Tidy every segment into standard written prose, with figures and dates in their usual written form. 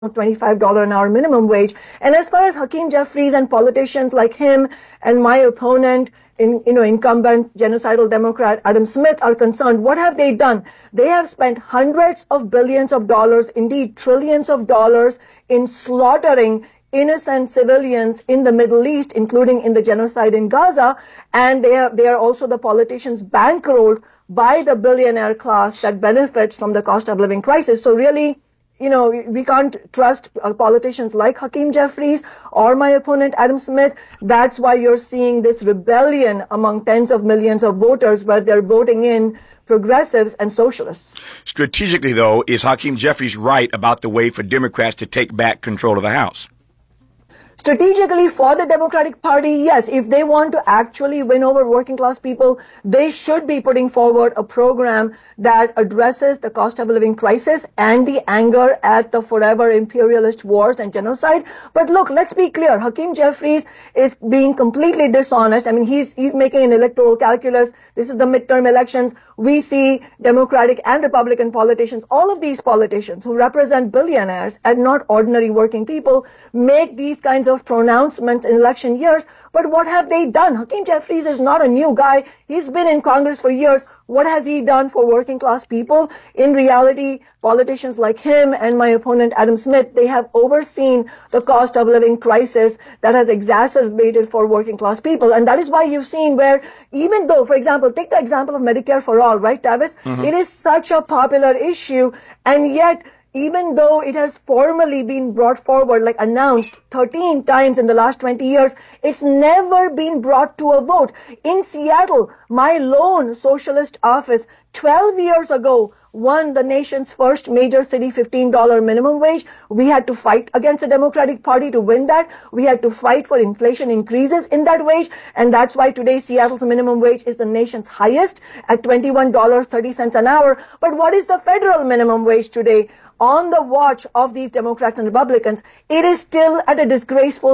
$25 an hour minimum wage. And as far as Hakeem Jeffries and politicians like him and my opponent, incumbent genocidal Democrat Adam Smith are concerned, what have they done? They have spent hundreds of billions of dollars, indeed trillions of dollars, in slaughtering innocent civilians in the Middle East, including in the genocide in Gaza. And they are also the politicians bankrolled by the billionaire class that benefits from the cost of living crisis. So really, we can't trust politicians like Hakeem Jeffries or my opponent Adam Smith. That's why you're seeing this rebellion among tens of millions of voters where they're voting in progressives and socialists. Strategically, though, is Hakeem Jeffries right about the way for Democrats to take back control of the House? Strategically, for the Democratic Party, yes, if they want to actually win over working class people, they should be putting forward a program that addresses the cost of living crisis and the anger at the forever imperialist wars and genocide. But look, let's be clear. Hakeem Jeffries is being completely dishonest. I mean, he's making an electoral calculus. This is the midterm elections. We see Democratic and Republican politicians, all of these politicians who represent billionaires and not ordinary working people, make these kinds of pronouncements in election years. But what have they done? Hakeem Jeffries is not a new guy. He's been in Congress for years. What has he done for working class people? In reality, politicians like him and my opponent Adam Smith, they have overseen the cost of living crisis that has exacerbated for working class people. And that is why you've seen where, even though, for example, take the example of Medicare for All, right, Tavis? Mm-hmm. It is such a popular issue, and yet, even though it has formally been brought forward, like announced 13 times in the last 20 years, it's never been brought to a vote. In Seattle, my lone socialist office 12 years ago won the nation's first major city $15 minimum wage. We had to fight against the Democratic Party to win that. We had to fight for inflation increases in that wage. And that's why today Seattle's minimum wage is the nation's highest at $21.30 an hour. But what is the federal minimum wage today? On the watch of these Democrats and Republicans, it is still at a disgraceful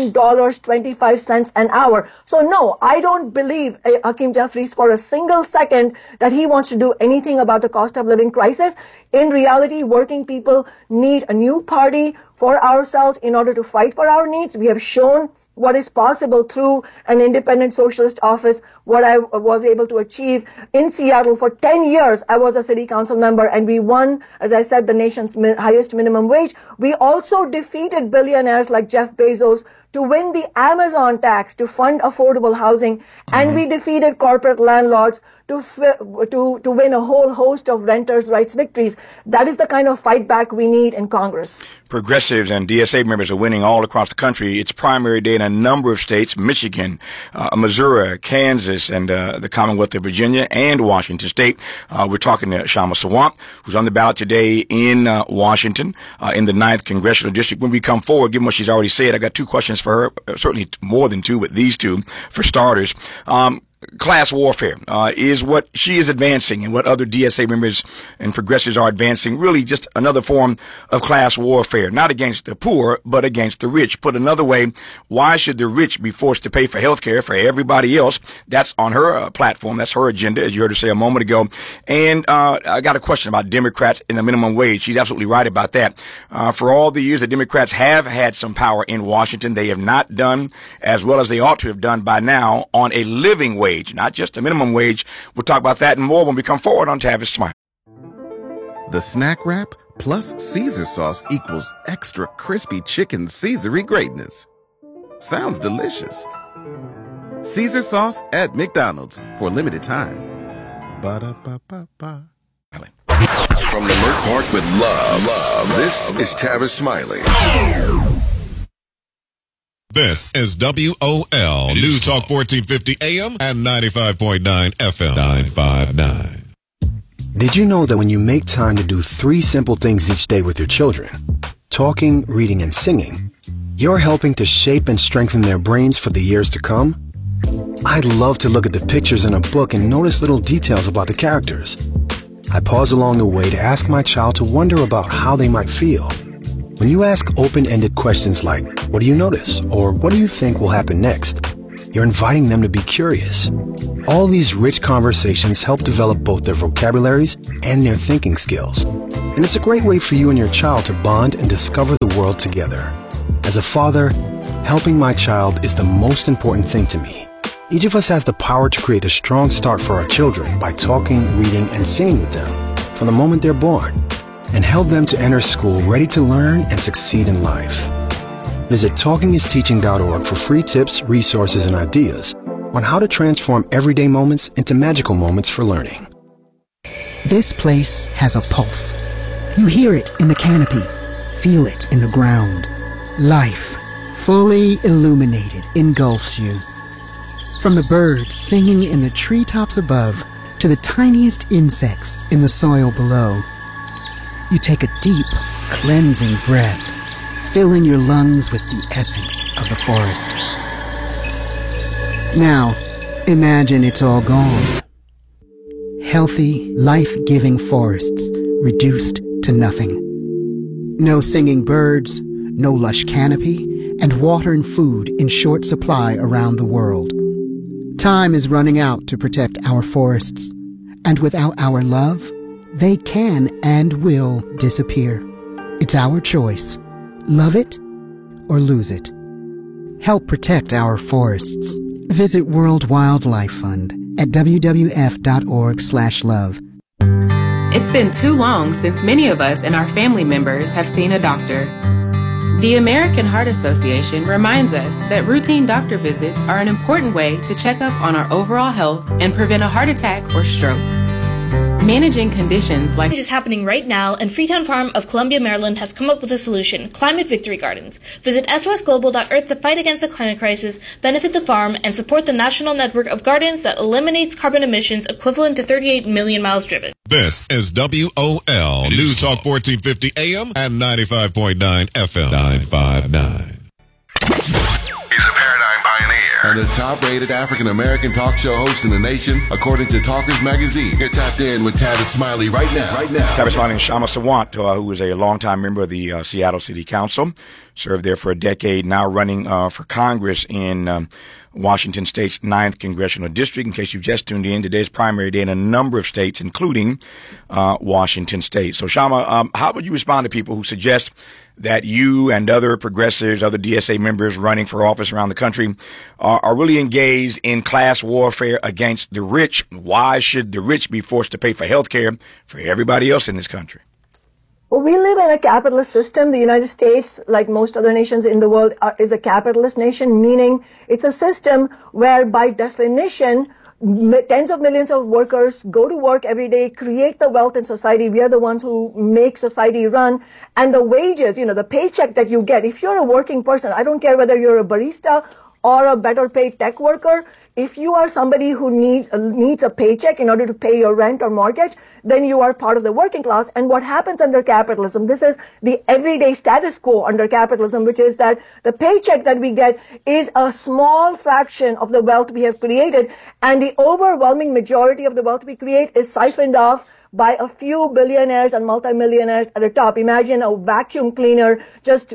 $7.25 an hour. So no, I don't believe Hakeem Jeffries for a single second that he wants to do anything about the cost of living crisis. In reality, working people need a new party for ourselves in order to fight for our needs. We have shown what is possible through an independent socialist office, what I was able to achieve in Seattle. For 10 years, I was a city council member, and we won, as I said, the nation's highest minimum wage. We also defeated billionaires like Jeff Bezos to win the Amazon tax to fund affordable housing, and we defeated corporate landlords to win a whole host of renters' rights victories. That is the kind of fight back we need in Congress. Progressives and DSA members are winning all across the country. It's primary day in a number of states: Michigan, Missouri, Kansas, and the Commonwealth of Virginia and Washington State. We're talking to Kshama Sawant, who's on the ballot today in Washington, in the 9th Congressional District. When we come forward, given what she's already said, I got two questions for her, certainly more than two, but these two for starters. Class warfare is what she is advancing, and what other DSA members and progressives are advancing. Really just another form of class warfare, not against the poor, but against the rich. Put another way, why should the rich be forced to pay for health care for everybody else? That's on her platform. That's her agenda, as you heard her say a moment ago. And I got a question about Democrats and the minimum wage. She's absolutely right about that. For all the years that Democrats have had some power in Washington, they have not done as well as they ought to have done by now on a living wage, not just a minimum wage. We'll talk about that and more when we come forward on Tavis Smile. The snack wrap plus Caesar sauce equals extra crispy chicken Caesary greatness. Sounds delicious. Caesar sauce at McDonald's for a limited time. Ba-da-ba-ba-ba. From Leimert Park with love, this is Tavis Smiley. This is WOL News Talk 1450 AM and 95.9 FM 959. Did you know that when you make time to do 3 simple things each day with your children, talking, reading, and singing, you're helping to shape and strengthen their brains for the years to come? I'd love to look at the pictures in a book and notice little details about the characters. I pause along the way to ask my child to wonder about how they might feel. When you ask open-ended questions like, what do you notice? Or what do you think will happen next? You're inviting them to be curious. All these rich conversations help develop both their vocabularies and their thinking skills. And it's a great way for you and your child to bond and discover the world together. As a father, helping my child is the most important thing to me. Each of us has the power to create a strong start for our children by talking, reading, and singing with them from the moment they're born, and help them to enter school ready to learn and succeed in life. Visit talkingisteaching.org for free tips, resources, and ideas on how to transform everyday moments into magical moments for learning. This place has a pulse. You hear it in the canopy, feel it in the ground. Life, fully illuminated, engulfs you. From the birds singing in the treetops above to the tiniest insects in the soil below, you take a deep, cleansing breath, filling your lungs with the essence of the forest. Now, imagine it's all gone. Healthy, life-giving forests reduced to nothing. No singing birds, no lush canopy, and water and food in short supply around the world. Time is running out to protect our forests, and without our love, they can and will disappear. It's our choice. Love it or lose it. Help protect our forests. Visit World Wildlife Fund at wwf.org/love. It's been too long since many of us and our family members have seen a doctor. The American Heart Association reminds us that routine doctor visits are an important way to check up on our overall health and prevent a heart attack or stroke. Managing conditions like is happening right now, and Freetown Farm of Columbia, Maryland has come up with a solution: Climate Victory Gardens. Visit SOSglobal.earth to fight against the climate crisis, benefit the farm, and support the national network of gardens that eliminates carbon emissions equivalent to 38 million miles driven. This is WOL News Talk 1450 AM and 95.9 FM. 959. He's a paradigm pioneer and the top-rated African-American talk show host in the nation, according to Talkers Magazine. You're tapped in with Tavis Smiley right now. Tavis Smiley and Kshama Sawant, who is a longtime member of the Seattle City Council, served there for a decade, now running for Congress in Washington State's 9th Congressional District. In case you've just tuned in, today's primary day in a number of states, including Washington State. So, Kshama, how would you respond to people who suggest that you and other progressives, other DSA members running for office around the country are really engaged in class warfare against the rich? Why should the rich be forced to pay for health care for everybody else in this country? Well, we live in a capitalist system. The United States, like most other nations in the world, is a capitalist nation, meaning it's a system where, by definition, tens of millions of workers go to work every day, create the wealth in society. We are the ones who make society run. And the wages, the paycheck that you get, if you're a working person, I don't care whether you're a barista or a better paid tech worker, if you are somebody who needs a paycheck in order to pay your rent or mortgage, then you are part of the working class. And what happens under capitalism, this is the everyday status quo under capitalism, which is that the paycheck that we get is a small fraction of the wealth we have created, and the overwhelming majority of the wealth we create is siphoned off by a few billionaires and multimillionaires at the top. Imagine a vacuum cleaner just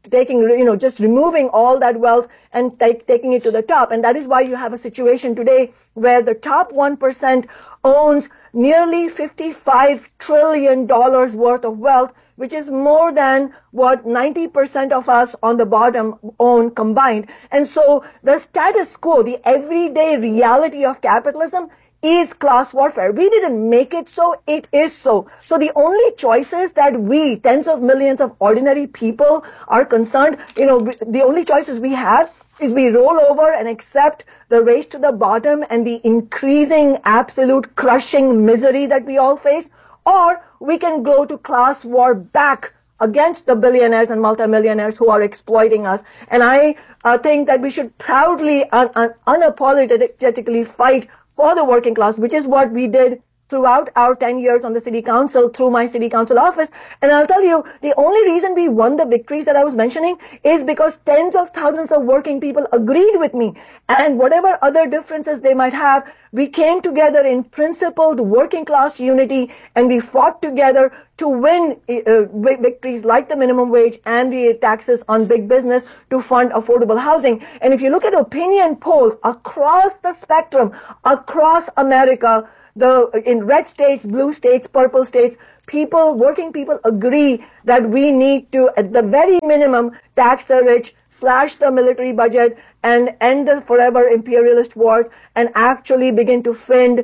removing all that wealth and taking it to the top. And that is why you have a situation today where the top 1% owns nearly $55 trillion worth of wealth, which is more than what 90% of us on the bottom own combined. And so the status quo, the everyday reality of capitalism, is class warfare. We didn't make it so, it is so. So the only choices that we, tens of millions of ordinary people, are concerned, the only choices we have is we roll over and accept the race to the bottom and the increasing absolute crushing misery that we all face, or we can go to class war back against the billionaires and multimillionaires who are exploiting us. And I think that we should proudly, unapologetically fight for the working class, which is what we did throughout our 10 years on the city council, through my city council office. And I'll tell you, the only reason we won the victories that I was mentioning is because tens of thousands of working people agreed with me. And whatever other differences they might have, we came together in principled working class unity, and we fought together to win victories like the minimum wage and the taxes on big business to fund affordable housing. And if you look at opinion polls across the spectrum, across America, in red states, blue states, purple states, working people agree that we need to, at the very minimum, tax the rich, slash the military budget, and end the forever imperialist wars, and actually begin to fund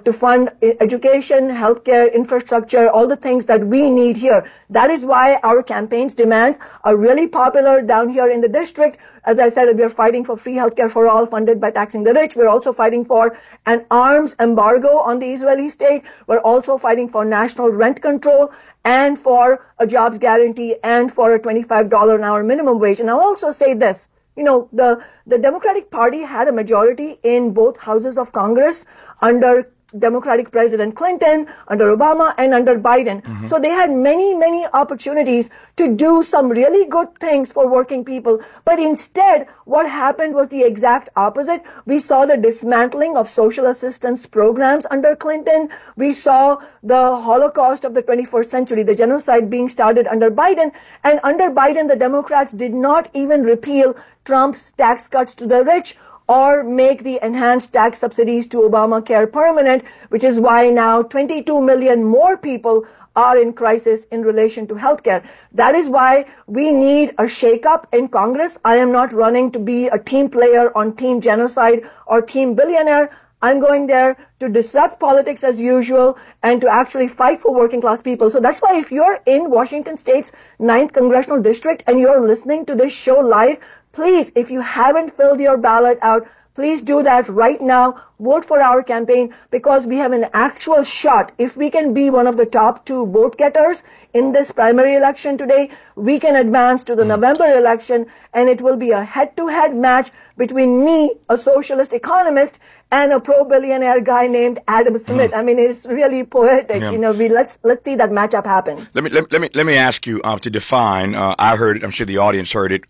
education, healthcare, infrastructure, all the things that we need here. That is why our campaign's demands are really popular down here in the district. As I said, we are fighting for free healthcare for all funded by taxing the rich. We're also fighting for an arms embargo on the Israeli state. We're also fighting for national rent control and for a jobs guarantee and for a $25 an hour minimum wage. And I'll also say this. You know, the Democratic Party had a majority in both houses of Congress under Democratic President Clinton, under Obama, and under Biden. Mm-hmm. So they had many, many opportunities to do some really good things for working people. But instead, what happened was the exact opposite. We saw the dismantling of social assistance programs under Clinton. We saw the Holocaust of the 21st century, the genocide being started under Biden. And under Biden, the Democrats did not even repeal Trump's tax cuts to the rich or make the enhanced tax subsidies to Obamacare permanent, which is why now 22 million more people are in crisis in relation to healthcare. That is why we need a shakeup in Congress. I am not running to be a team player on Team Genocide or Team Billionaire. I'm going there to disrupt politics as usual and to actually fight for working class people. So that's why if you're in Washington State's 9th Congressional District and you're listening to this show live, please, if you haven't filled your ballot out, please do that right now. Vote for our campaign because we have an actual shot. If we can be one of the top 2 vote getters in this primary election today, we can advance to the November election, and it will be a head-to-head match between me, a socialist economist, and a pro-billionaire guy named Adam Smith. I mean, it's really poetic. Yeah. You know, let's see that matchup happen. Let me ask you to define. I heard it. I'm sure the audience heard it.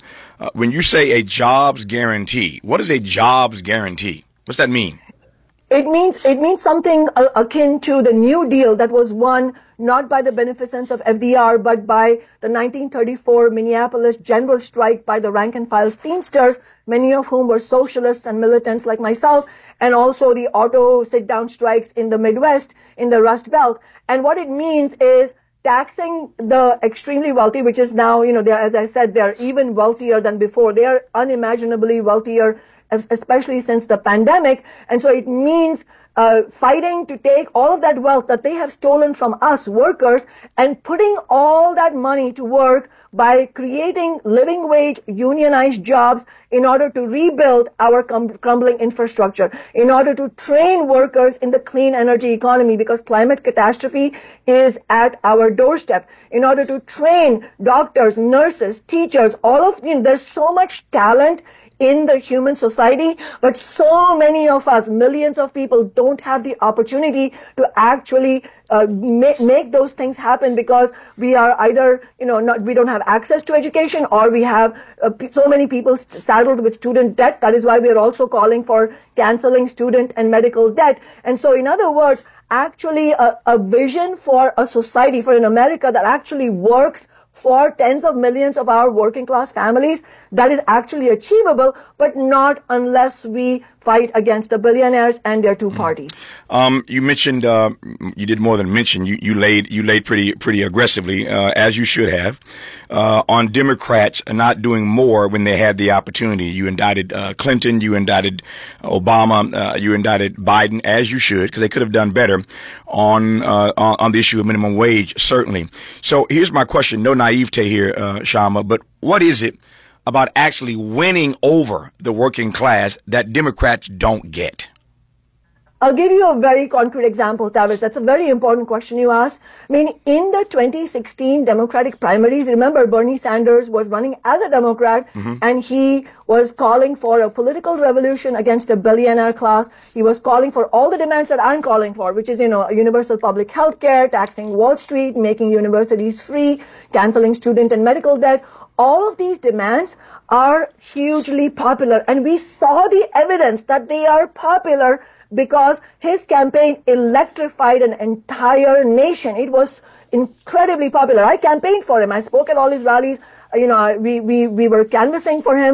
When you say a jobs guarantee, what is a jobs guarantee? What's that mean? It means something akin to the New Deal that was won not by the beneficence of FDR, but by the 1934 Minneapolis general strike by the rank-and-file Teamsters, many of whom were socialists and militants like myself, and also the auto sit-down strikes in the Midwest, in the Rust Belt. And what it means is taxing the extremely wealthy, which is now, you know, as I said, they're even wealthier than before. They are unimaginably wealthier, especially since the pandemic. And so it means fighting to take all of that wealth that they have stolen from us workers and putting all that money to work by creating living wage unionized jobs in order to rebuild our crumbling infrastructure, in order to train workers in the clean energy economy, because climate catastrophe is at our doorstep, in order to train doctors, nurses, teachers, all of them. There's so much talent in the human society, but so many of us, millions of people, don't have the opportunity to actually make those things happen because we are either, we don't have access to education, or we have so many people saddled with student debt. That is why we are also calling for canceling student and medical debt. And so, in other words, actually a vision for a society, for an America that actually works for tens of millions of our working class families, that is actually achievable, but not unless we fight against the billionaires and their two parties. You mentioned, you did more than mention, you laid pretty aggressively, as you should have, on Democrats not doing more when they had the opportunity. You indicted Clinton, you indicted Obama, you indicted Biden, as you should, because they could have done better on the issue of minimum wage, certainly. So here's my question. No naivete here, Shyama, but what is it about actually winning over the working class that Democrats don't get? I'll give you a very concrete example, Tavis. That's a very important question you asked. I mean, in the 2016 Democratic primaries, remember Bernie Sanders was running as a Democrat, and he was calling for a political revolution against a billionaire class. He was calling for all the demands that I'm calling for, which is, universal public health care, taxing Wall Street, making universities free, canceling student and medical debt. All of these demands are hugely popular, and we saw the evidence that they are popular because his campaign electrified an entire nation. It was incredibly popular. I campaigned for him. I spoke at all his rallies. We were canvassing for him.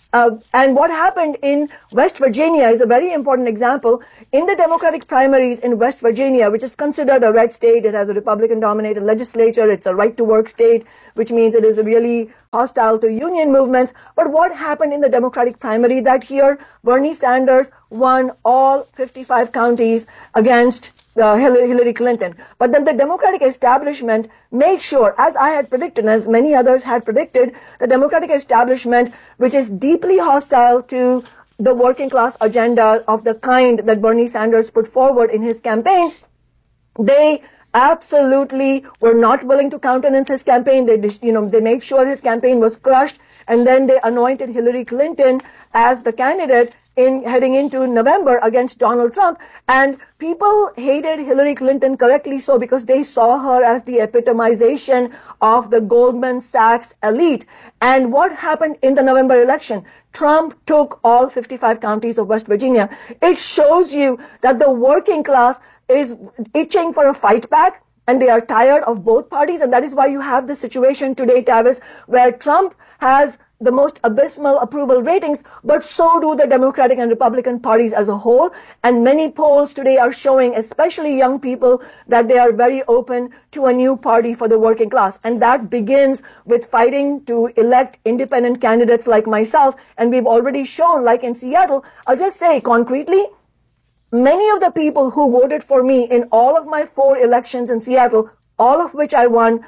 And what happened in West Virginia is a very important example. In the Democratic primaries in West Virginia, which is considered a red state, it has a Republican-dominated legislature, it's a right-to-work state, which means it is really hostile to union movements. But what happened in the Democratic primary that year? Bernie Sanders won all 55 counties against Hillary Clinton. But then the Democratic establishment made sure, as I had predicted, and as many others had predicted, the Democratic establishment, which is deeply hostile to the working class agenda of the kind that Bernie Sanders put forward in his campaign, they absolutely were not willing to countenance his campaign. They made sure his campaign was crushed, and then they anointed Hillary Clinton as the candidate heading into November against Donald Trump. And people hated Hillary Clinton correctly so, because they saw her as the epitomization of the Goldman Sachs elite. And what happened in the November election? Trump took all 55 counties of West Virginia. It shows you that the working class is itching for a fight back, and they are tired of both parties. And that is why you have the situation today, Tavis, where Trump has the most abysmal approval ratings, but so do the Democratic and Republican parties as a whole. And many polls today are showing, especially young people, that they are very open to a new party for the working class. And that begins with fighting to elect independent candidates like myself. And we've already shown, like in Seattle, I'll just say concretely, many of the people who voted for me in all of my 4 elections in Seattle, all of which I won,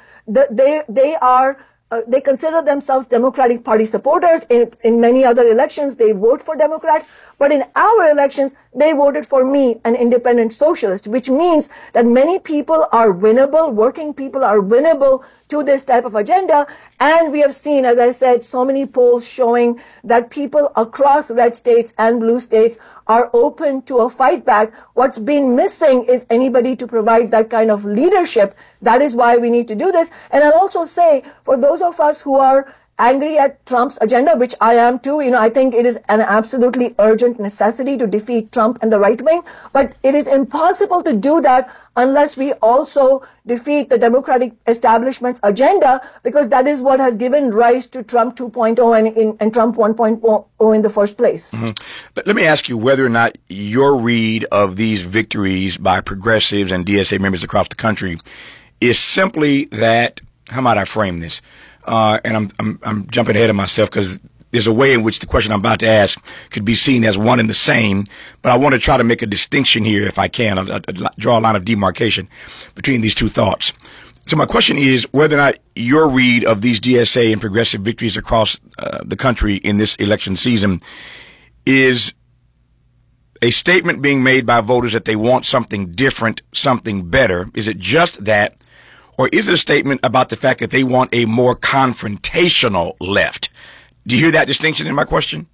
they consider themselves Democratic Party supporters. In many other elections, they vote for Democrats. But in our elections, they voted for me, an independent socialist, which means that many people are winnable, working people are winnable to this type of agenda. And we have seen, as I said, so many polls showing that people across red states and blue states are open to a fight back. What's been missing is anybody to provide that kind of leadership. That is why we need to do this. And I'll also say, for those of us who are angry at Trump's agenda, which I am too, I think it is an absolutely urgent necessity to defeat Trump and the right wing. But it is impossible to do that unless we also defeat the Democratic establishment's agenda, because that is what has given rise to Trump 2.0 and Trump 1.0 in the first place. Mm-hmm. But let me ask you whether or not your read of these victories by progressives and DSA members across the country is simply that, how might I frame this? And I'm jumping ahead of myself because there's a way in which the question I'm about to ask could be seen as one and the same, but I want to try to make a distinction here if I can. I'll draw a line of demarcation between these two thoughts. So my question is whether or not your read of these DSA and progressive victories across the country in this election season is a statement being made by voters that they want something different, something better. Is it just that? Or is it a statement about the fact that they want a more confrontational left? Do you hear that distinction in my question?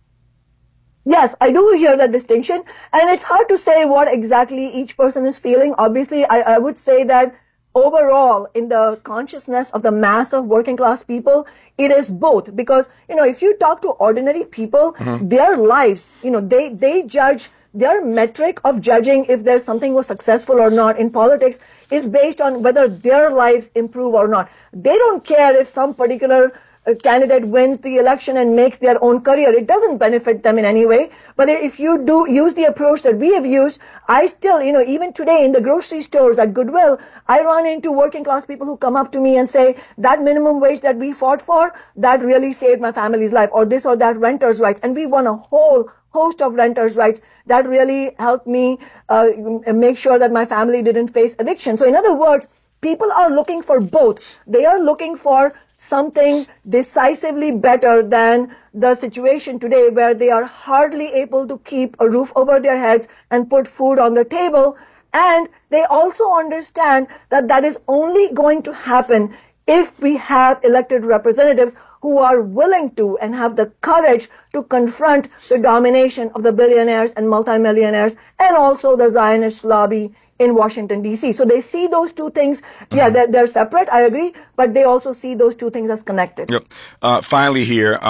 Yes, I do hear that distinction. And it's hard to say what exactly each person is feeling. Obviously, I would say that overall, in the consciousness of the mass of working class people, it is both. Because, if you talk to ordinary people, their lives, they judge. Their metric of judging if there's something was successful or not in politics is based on whether their lives improve or not. They don't care if some particular candidate wins the election and makes their own career. It doesn't benefit them in any way. But if you do use the approach that we have used, I still, even today in the grocery stores at Goodwill, I run into working class people who come up to me and say, that minimum wage that we fought for, that really saved my family's life, or this or that renters' rights. And we won a whole host of renters' rights that really helped me make sure that my family didn't face eviction. So in other words, people are looking for both. They are looking for something decisively better than the situation today where they are hardly able to keep a roof over their heads and put food on the table. And they also understand that that is only going to happen if we have elected representatives who are willing to and have the courage to confront the domination of the billionaires and multimillionaires and also the Zionist lobby in Washington, D.C. So they see those two things. Yeah, they're separate, I agree, but they also see those two things as connected. Yep. Finally here,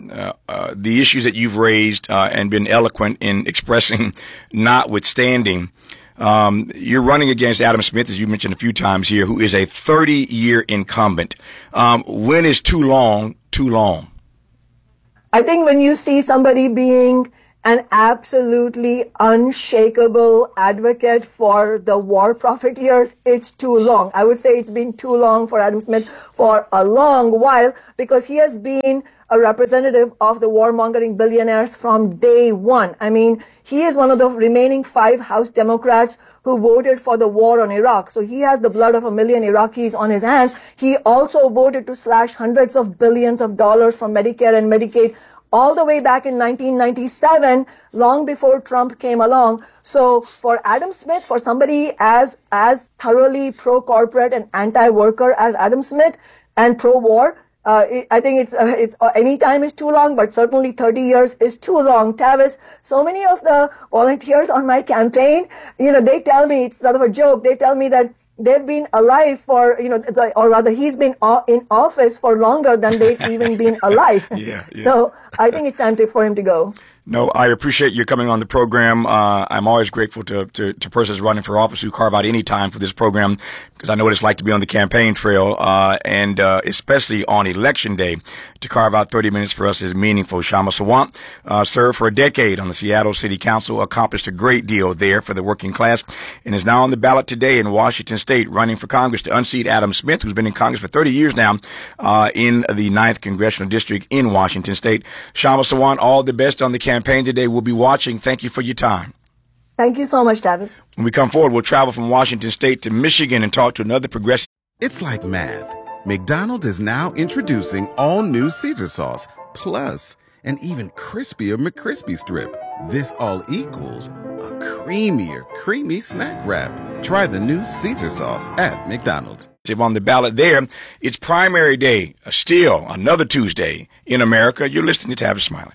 the issues that you've raised and been eloquent in expressing notwithstanding, you're running against Adam Smith, as you mentioned a few times here, who is a 30-year incumbent. When is too long, too long? I think when you see somebody being an absolutely unshakable advocate for the war profiteers, it's too long. I would say it's been too long for Adam Smith for a long while, because he has been a representative of the warmongering billionaires from day one. I mean, he is one of the remaining 5 House Democrats who voted for the war on Iraq. So he has the blood of 1 million Iraqis on his hands. He also voted to slash hundreds of billions of dollars from Medicare and Medicaid all the way back in 1997, long before Trump came along. So for Adam Smith, for somebody as thoroughly pro-corporate and anti-worker as Adam Smith and pro-war, I think it's any time is too long, but certainly 30 years is too long. Tavis, so many of the volunteers on my campaign, they tell me, it's sort of a joke, they tell me that they've been alive for, or rather he's been in office for longer than they've even been alive. Yeah. So I think it's time for him to go. No, I appreciate you coming on the program. I'm always grateful to persons running for office who carve out any time for this program, because I know what it's like to be on the campaign trail, and especially on election day, to carve out 30 minutes for us is meaningful. Kshama Sawant served for a decade on the Seattle City Council, accomplished a great deal there for the working class, and is now on the ballot today in Washington State, running for Congress to unseat Adam Smith, who's been in Congress for 30 years now, in the 9th Congressional District in Washington State. Kshama Sawant, all the best on the campaign today. We'll be watching. Thank you for your time. Thank you so much, Tavis. When we come forward, we'll travel from Washington State to Michigan and talk to another progressive. It's like math. McDonald's is now introducing all new Caesar sauce, plus an even crispier McCrispy strip. This all equals a creamier, creamy snack wrap. Try the new Caesar sauce at McDonald's. On the ballot there, it's primary day, still another Tuesday in America. You're listening to Tavis Smiley.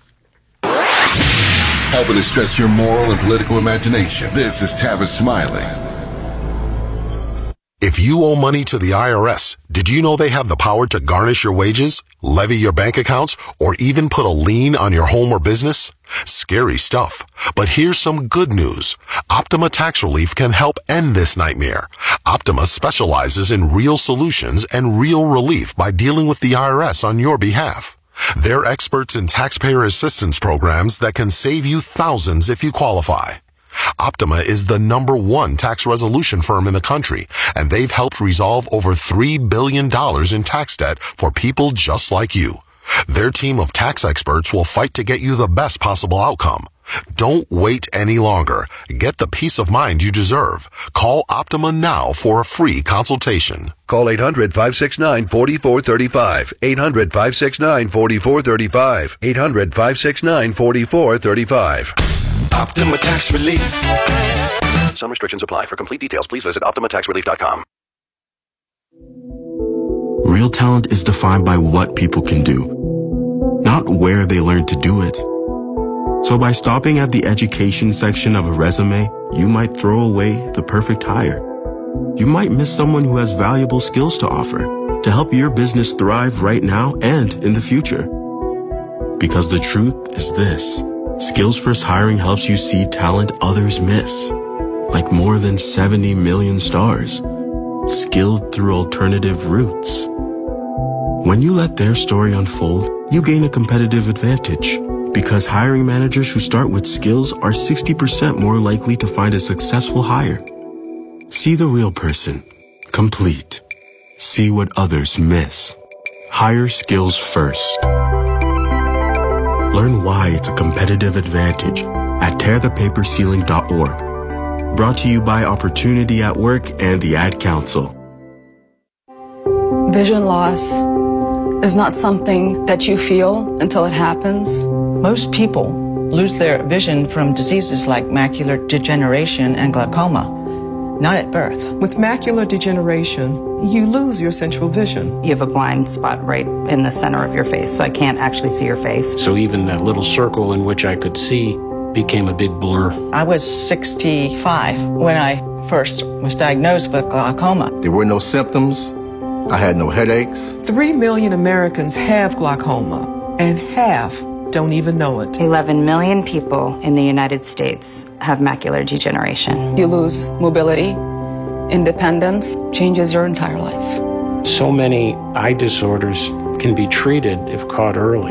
Helping to stretch your moral and political imagination. This is Tavis Smiley. If you owe money to the IRS, did you know they have the power to garnish your wages, levy your bank accounts, or even put a lien on your home or business? Scary stuff. But here's some good news. Optima Tax Relief can help end this nightmare. Optima specializes in real solutions and real relief by dealing with the IRS on your behalf. They're experts in taxpayer assistance programs that can save you thousands if you qualify. Optima is the #1 tax resolution firm in the country, and they've helped resolve over $3 billion in tax debt for people just like you. Their team of tax experts will fight to get you the best possible outcome. Don't wait any longer. Get the peace of mind you deserve. Call Optima now for a free consultation. Call 800-569-4435. 800-569-4435. 800-569-4435. Optima Tax Relief. Some restrictions apply. For complete details, please visit OptimaTaxRelief.com. Real talent is defined by what people can do, not where they learn to do it. So by stopping at the education section of a resume, you might throw away the perfect hire. You might miss someone who has valuable skills to offer to help your business thrive right now and in the future. Because the truth is this: Skills First Hiring helps you see talent others miss, like more than 70 million stars, skilled through alternative routes. When you let their story unfold, you gain a competitive advantage, because hiring managers who start with skills are 60% more likely to find a successful hire. See the real person, complete. See what others miss. Hire skills first. Learn why it's a competitive advantage at tearthepaperceiling.org. Brought to you by Opportunity at Work and the Ad Council. Vision loss is not something that you feel until it happens. Most people lose their vision from diseases like macular degeneration and glaucoma, not at birth. With macular degeneration, you lose your central vision. You have a blind spot right in the center of your face, so I can't actually see your face. So even that little circle in which I could see became a big blur. I was 65 when I first was diagnosed with glaucoma. There were no symptoms. I had no headaches. 3 million Americans have glaucoma, and half don't even know it. 11 million people in the United States have macular degeneration. You lose mobility, independence, changes your entire life. So many eye disorders can be treated if caught early.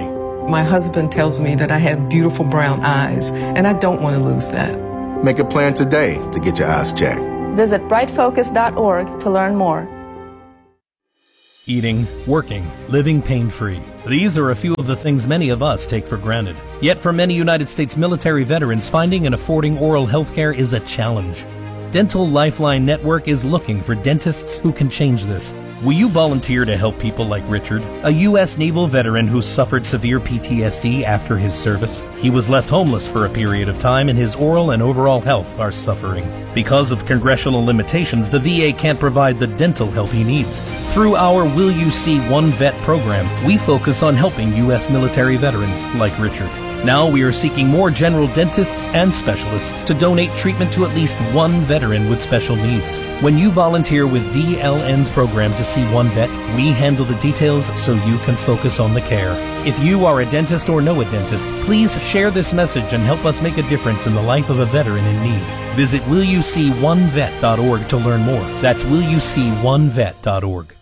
My husband tells me that I have beautiful brown eyes, and I don't want to lose that. Make a plan today to get your eyes checked. Visit brightfocus.org to learn more. Eating, working, living pain-free. These are a few of the things many of us take for granted. Yet for many United States military veterans, finding and affording oral health care is a challenge. Dental Lifeline Network is looking for dentists who can change this. Will you volunteer to help people like Richard, a U.S. naval veteran who suffered severe PTSD after his service? He was left homeless for a period of time, and his oral and overall health are suffering. Because of congressional limitations, the VA can't provide the dental help he needs. Through our Will You See One Vet program, we focus on helping U.S. military veterans like Richard. Now we are seeking more general dentists and specialists to donate treatment to at least one veteran with special needs. When you volunteer with DLN's program to see one vet, we handle the details so you can focus on the care. If you are a dentist or know a dentist, please share this message and help us make a difference in the life of a veteran in need. Visit willyouseeonevet.org to learn more. That's willyouseeonevet.org.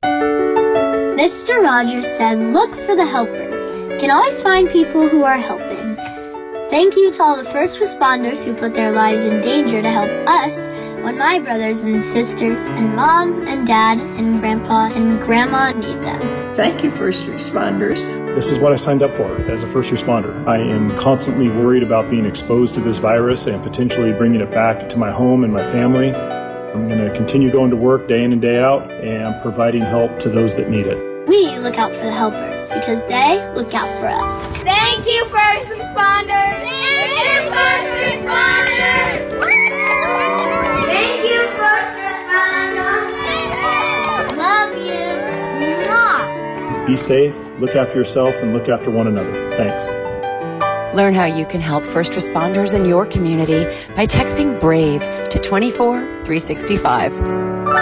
Mr. Rogers said, look for the helpers. You can always find people who are helping. Thank you to all the first responders who put their lives in danger to help us when my brothers and sisters and mom and dad and grandpa and grandma need them. Thank you, first responders. This is what I signed up for as a first responder. I am constantly worried about being exposed to this virus and potentially bringing it back to my home and my family. I'm going to continue going to work day in and day out and providing help to those that need it. We look out for the helpers because they look out for us. Thank you, first responders! Thank you, first responders! Thank you, first responders! Love you! Mwah. Be safe, look after yourself, and look after one another. Thanks. Learn how you can help first responders in your community by texting BRAVE to 24365.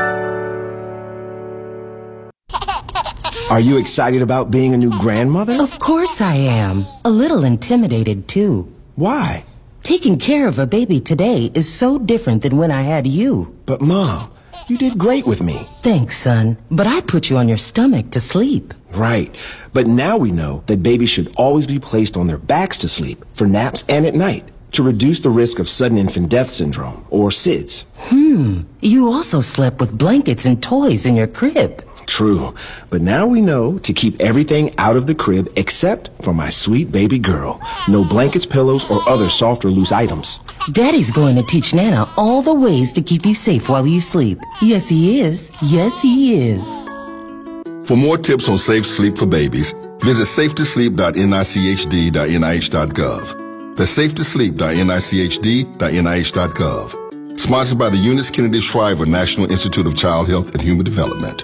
Are you excited about being a new grandmother? Of course I am. A little intimidated, too. Why? Taking care of a baby today is so different than when I had you. But, Mom, you did great with me. Thanks, son. But I put you on your stomach to sleep. Right. But now we know that babies should always be placed on their backs to sleep for naps and at night to reduce the risk of sudden infant death syndrome, or SIDS. You also slept with blankets and toys in your crib. True, but now we know to keep everything out of the crib except for my sweet baby girl. No blankets, pillows, or other soft or loose items. Daddy's going to teach Nana all the ways to keep you safe while you sleep. Yes, he is. Yes, he is. For more tips on safe sleep for babies, visit safetosleep.nichd.nih.gov. That's safetosleep.nichd.nih.gov. Sponsored by the Eunice Kennedy Shriver National Institute of Child Health and Human Development.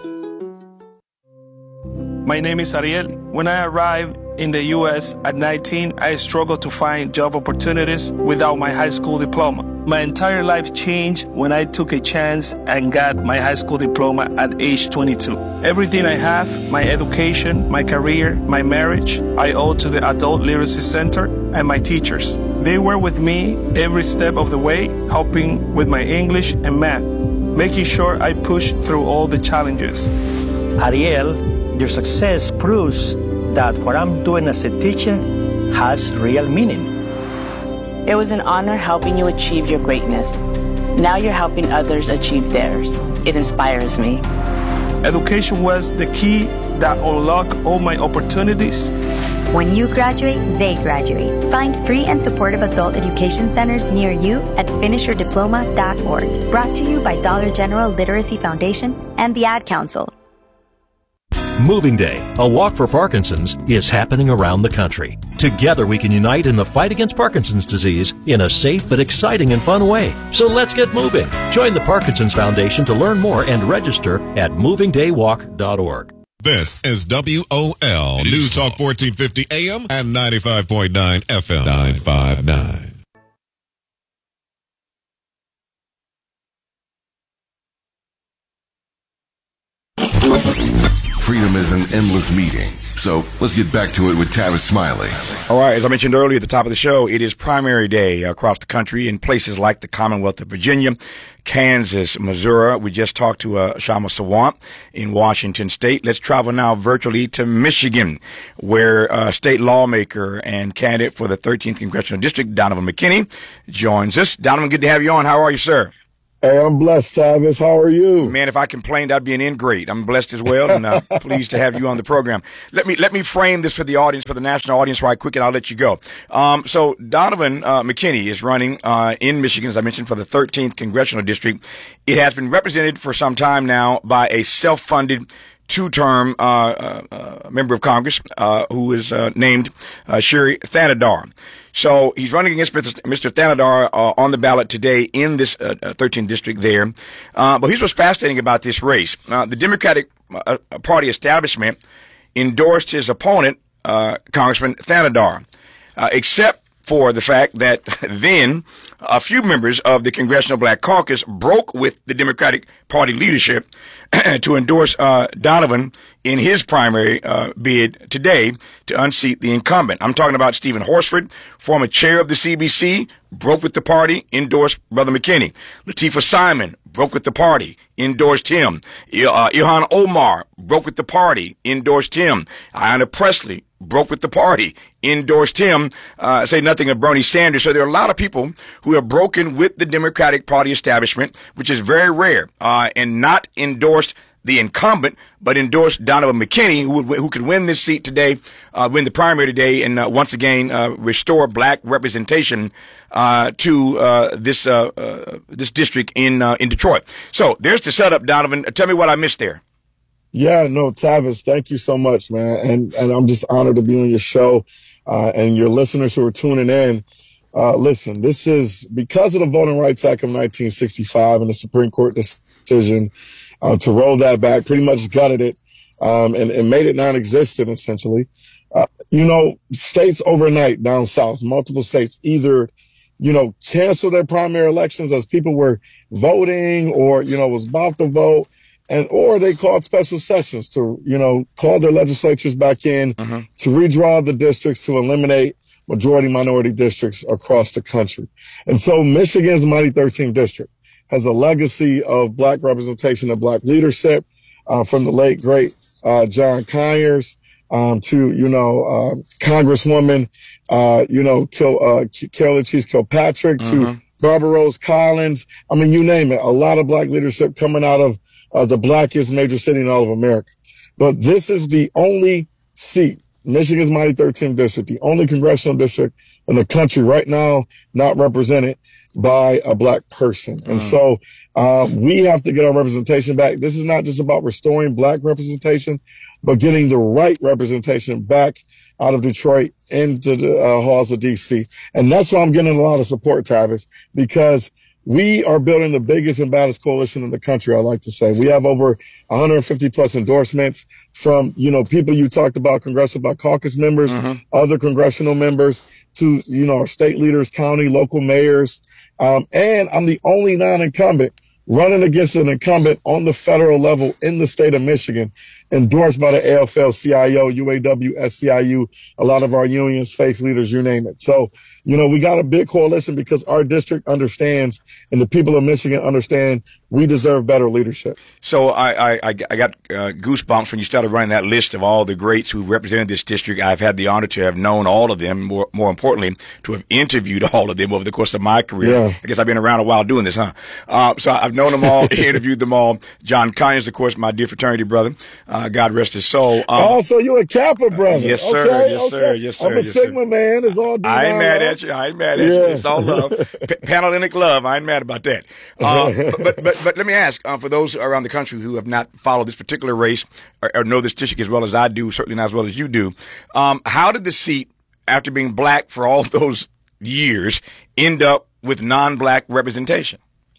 My name is Ariel. When I arrived in the U.S. at 19, I struggled to find job opportunities without my high school diploma. My entire life changed when I took a chance and got my high school diploma at age 22. Everything I have, my education, my career, my marriage, I owe to the Adult Literacy Center and my teachers. They were with me every step of the way, helping with my English and math, making sure I pushed through all the challenges. Ariel, your success proves that what I'm doing as a teacher has real meaning. It was an honor helping you achieve your greatness. Now you're helping others achieve theirs. It inspires me. Education was the key that unlocked all my opportunities. When you graduate, they graduate. Find free and supportive adult education centers near you at finishyourdiploma.org. Brought to you by Dollar General Literacy Foundation and the Ad Council. Moving Day, a walk for Parkinson's, is happening around the country. Together we can unite in the fight against Parkinson's disease in a safe but exciting and fun way. So let's get moving. Join the Parkinson's Foundation to learn more and register at movingdaywalk.org. This is WOL News Talk 1450 AM and 95.9 FM. 959. Freedom is an endless meeting, So let's get back to it with Tavis Smiley. All right, as I mentioned earlier at the top of the show, it is primary day across the country in places like the Commonwealth of Virginia, Kansas, Missouri. We just talked to Kshama Sawant in Washington State. Let's travel now virtually to Michigan, where state lawmaker and candidate for the 13th Congressional District, Donovan McKinney, joins us. Donovan, good to have you on. How are you, sir? Hey, I'm blessed, Tavis. How are you? Man, if I complained, I'd be an ingrate. I'm blessed as well, and pleased to have you on the program. Let me frame this for the audience, for the national audience, right quick, and I'll let you go. So Donovan McKinney is running in Michigan, as I mentioned, for the 13th Congressional District. It has been represented for some time now by a self-funded two-term member of Congress who is named Sheri Thanedar. So he's running against Mr. Thanedar on the ballot today in this 13th district there. But here's what's fascinating about this race. The Democratic Party establishment endorsed his opponent, Congressman Thanedar, except for the fact that then a few members of the Congressional Black Caucus broke with the Democratic Party leadership to endorse Donovan in his primary bid today to unseat the incumbent. I'm talking about Stephen Horsford, former chair of the CBC, broke with the party, endorsed Brother McKinney. Latifah Simon broke with the party, endorsed him. Ilhan Omar broke with the party, endorsed him. Ayanna Pressley broke with the party, endorsed him, say nothing of Bernie Sanders. So there are a lot of people who have broken with the Democratic Party establishment, which is very rare, and not endorsed the incumbent, but endorsed Donovan McKinney, who could win this seat today, win the primary today, and once again restore black representation to this district in Detroit. So there's the setup, Donovan. Tell me what I missed there. Yeah, no, Tavis, thank you so much, man. And I'm just honored to be on your show, and your listeners who are tuning in. Listen, this is because of the Voting Rights Act of 1965 and the Supreme Court decision to roll that back, pretty much gutted it, and made it non-existent, essentially. States overnight down south, multiple states either, cancel their primary elections as people were voting or, was about to vote. Or they called special sessions to, call their legislatures back in to redraw the districts to eliminate majority minority districts across the country. And so Michigan's mighty 13th district has a legacy of black representation and black leadership, from the late, great, John Conyers, to, Congresswoman, Carolyn Cheese Kilpatrick, to Barbara Rose Collins. I mean, you name it, a lot of black leadership coming out of the blackest major city in all of America. But this is the only seat, Michigan's mighty 13th district, the only congressional district in the country right now not represented by a black person. And so we have to get our representation back. This is not just about restoring black representation, but getting the right representation back out of Detroit into the halls of D.C. And that's why I'm getting a lot of support, Tavis, because we are building the biggest and baddest coalition in the country, I like to say. We have over 150 plus endorsements from, people you talked about, Congressional Black Caucus members, other congressional members, to, our state leaders, county, local mayors. And I'm the only non-incumbent running against an incumbent on the federal level in the state of Michigan, endorsed by the AFL-CIO, UAW, SCIU, a lot of our unions, faith leaders, you name it. So, we got a big coalition because our district understands and the people of Michigan understand we deserve better leadership. So I got goosebumps when you started running that list of all the greats who represented this district. I've had the honor to have known all of them, more importantly, to have interviewed all of them over the course of my career. Yeah. I guess I've been around a while doing this, huh? So I've known them all, interviewed them all. John Conyers, of course, my dear fraternity brother. God rest his soul. So you a Kappa brother. Yes, sir. Okay, yes, okay. sir. Yes, sir. I'm a Sigma man. It's all I ain't mad at you. I ain't mad at you. It's all love. Panhellenic love. I ain't mad about that. But let me ask, for those around the country who have not followed this particular race or know this district as well as I do, certainly not as well as you do, how did the seat, after being black for all those years, end up with non-black representation?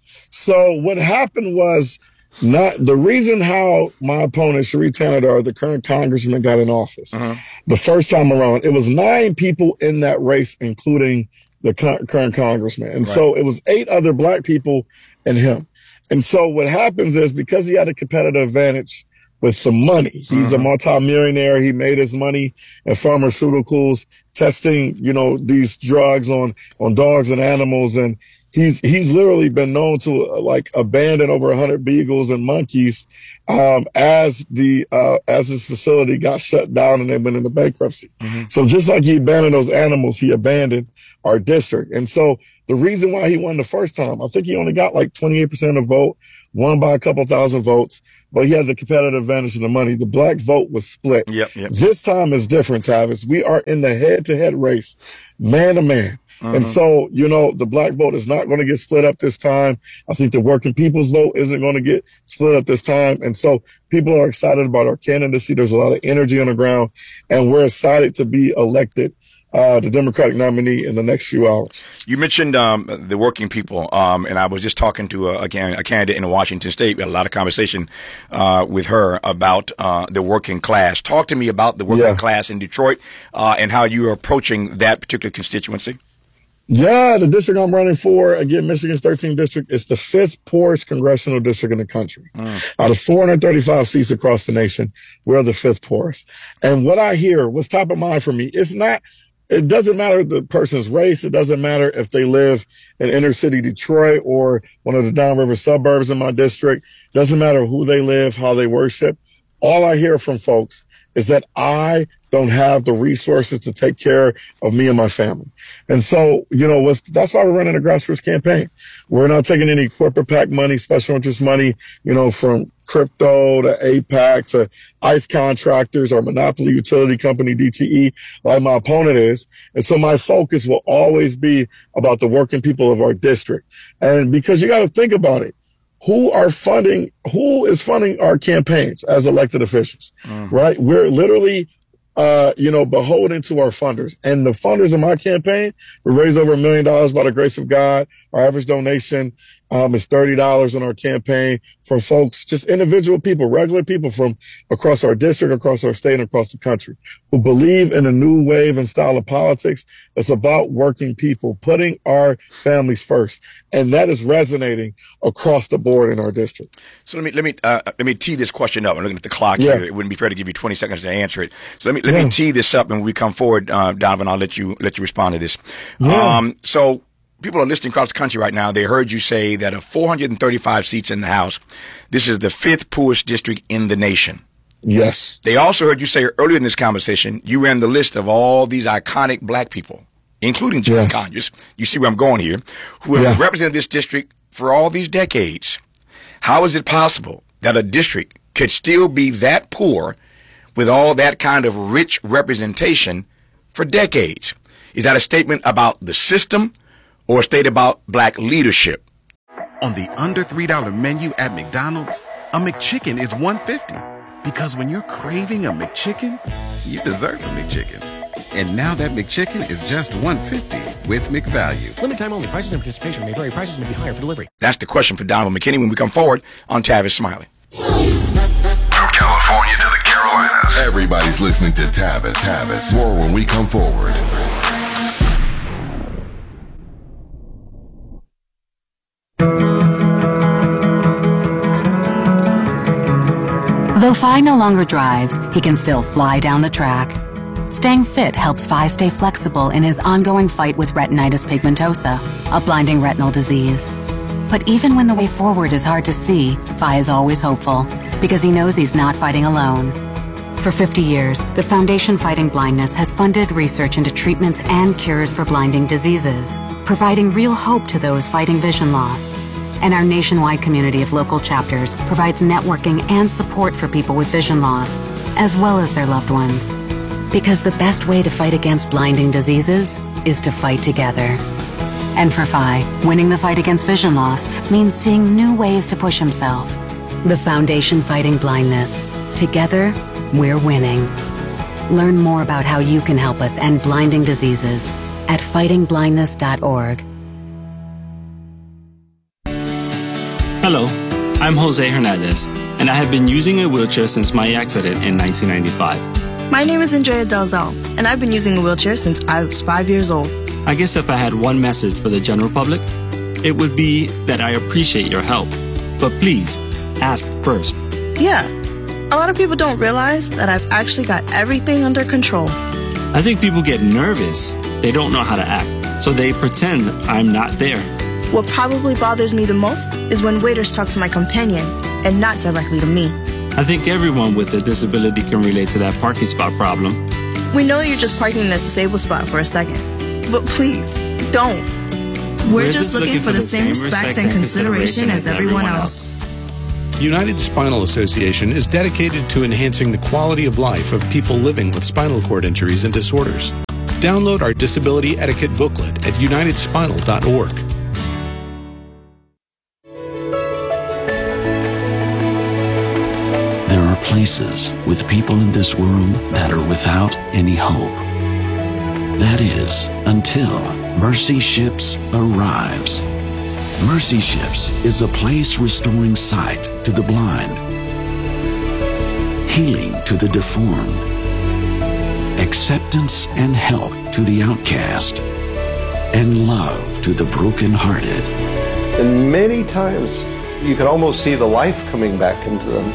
So what happened was, not the reason how my opponent, Sheri Thanedar, the current congressman, got in office the first time around. It was 9 people in that race, including the current congressman. And so it was 8 other black people and him. And so what happens is, because he had a competitive advantage with some money. He's a multimillionaire. He made his money in pharmaceuticals, testing, these drugs on dogs and animals. And he's literally been known to abandon over 100 beagles and monkeys, as his facility got shut down and they went into bankruptcy. So just like he abandoned those animals, he abandoned our district. And so the reason why he won the first time, I think he only got 28% of the vote, won by a couple thousand votes, but he had the competitive advantage of the money. The black vote was split. Yep. This time is different, Tavis. We are in the head-to-head race, man to man. And so, the black vote is not going to get split up this time. I think the working people's vote isn't going to get split up this time. And so people are excited about our candidacy. There's a lot of energy on the ground, and we're excited to be elected the Democratic nominee in the next few hours. You mentioned the working people, and I was just talking to a candidate in Washington State. We had a lot of conversation with her about the working class. Talk to me about the working class in Detroit and how you are approaching that particular constituency. Yeah, the district I'm running for, again, Michigan's 13th district, is the 5th poorest congressional district in the country. Out of 435 seats across the nation, we're the 5th poorest. And what I hear, what's top of mind for me, it doesn't matter the person's race. It doesn't matter if they live in inner city Detroit or one of the downriver suburbs in my district. It doesn't matter who they live, how they worship. All I hear from folks is that I don't have the resources to take care of me and my family. And so, that's why we're running a grassroots campaign. We're not taking any corporate PAC money, special interest money, from crypto to APAC to ICE contractors or monopoly utility company DTE, like my opponent is. And so my focus will always be about the working people of our district. And because you got to think about it, who is funding our campaigns as elected officials, right? We're literally, beholden to our funders. And the funders of my campaign, we raised over $1 million by the grace of God. Our average donation is $30 on our campaign from folks, just individual people, regular people from across our district, across our state, and across the country who believe in a new wave and style of politics that's about working people, putting our families first. And that is resonating across the board in our district. So let me tee this question up. I'm looking at the clock here. It wouldn't be fair to give you 20 seconds to answer it. So let me tee this up, and when we come forward, Donovan, I'll let you respond to this. So people are listening across the country right now. They heard you say that of 435 seats in the House, this is the 5th poorest district in the nation. Yes. They also heard you say earlier in this conversation, you ran the list of all these iconic black people, including John Conyers. You see where I'm going here, who have represented this district for all these decades. How is it possible that a district could still be that poor with all that kind of rich representation for decades? Is that a statement about the system or a statement about black leadership? On the under $3 menu at McDonald's, a McChicken is $1.50. Because when you're craving a McChicken, you deserve a McChicken. And now that McChicken is just $1.50 with McValue. Limited time only. Prices and participation may vary. Prices may be higher for delivery. That's the question for Donovan McKinney when we come forward on Tavis Smiley. From California to the Carolinas, everybody's listening to Tavis. More when we come forward. Though Phi no longer drives, he can still fly down the track. Staying fit helps Phi stay flexible in his ongoing fight with retinitis pigmentosa, a blinding retinal disease. But even when the way forward is hard to see, Phi is always hopeful, because he knows he's not fighting alone. For 50 years, the Foundation Fighting Blindness has funded research into treatments and cures for blinding diseases, providing real hope to those fighting vision loss. And our nationwide community of local chapters provides networking and support for people with vision loss, as well as their loved ones. Because the best way to fight against blinding diseases is to fight together. And for Phi, winning the fight against vision loss means seeing new ways to push himself. The Foundation Fighting Blindness. Together, we're winning. Learn more about how you can help us end blinding diseases at fightingblindness.org. Hello, I'm Jose Hernandez, and I have been using a wheelchair since my accident in 1995. My name is Andrea Dalzell, and I've been using a wheelchair since I was 5 years old. I guess if I had one message for the general public, it would be that I appreciate your help. But please, ask first. Yeah, A lot of people don't realize that I've actually got everything under control. I think people get nervous. They don't know how to act, so they pretend I'm not there. What probably bothers me the most is when waiters talk to my companion and not directly to me. I think everyone with a disability can relate to that parking spot problem. We know you're just parking in that disabled spot for a second, but please, don't. We're just looking for the same respect and consideration as everyone else. United Spinal Association is dedicated to enhancing the quality of life of people living with spinal cord injuries and disorders. Download our disability etiquette booklet at unitedspinal.org. There are places with people in this world that are without any hope. That is, until Mercy Ships arrives. Mercy Ships is a place restoring sight to the blind, healing to the deformed, acceptance and help to the outcast, and love to the brokenhearted. And many times you can almost see the life coming back into them.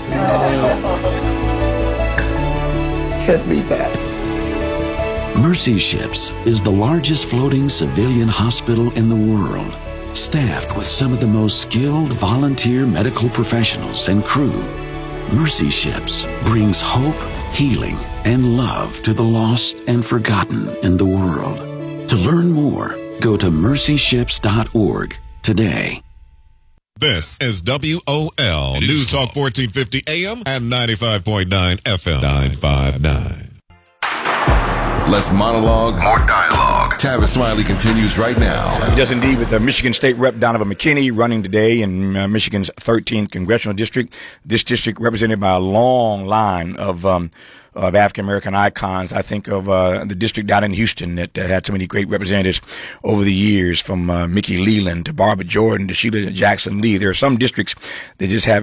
Can't beat that. Mercy Ships is the largest floating civilian hospital in the world, staffed with some of the most skilled volunteer medical professionals and crew. Mercy Ships brings hope, healing, and love to the lost and forgotten in the world. To learn more, go to mercyships.org today. This is WOL News Talk 1450 AM and 95.9 FM 959. Less monologue, more dialogue. Tavis Smiley continues right now. He does indeed, with Michigan State Rep Donovan McKinney running today in Michigan's 13th Congressional District. This district represented by a long line of African-American icons. I think of the district down in Houston that had so many great representatives over the years, from Mickey Leland to Barbara Jordan to Sheila Jackson Lee. There are some districts that just have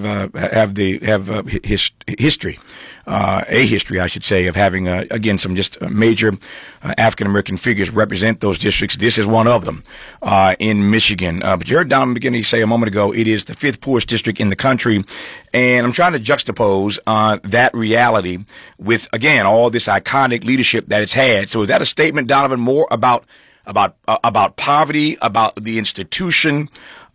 history, a history, I should say, of having, again, some just major African-American figures represent those districts. This is one of them in Michigan. But you heard Don McKinney say a moment ago, it is the fifth poorest district in the country. And I'm trying to juxtapose that reality with, again, all this iconic leadership that it's had. So is that a statement, Donovan, more about poverty, about the institutions,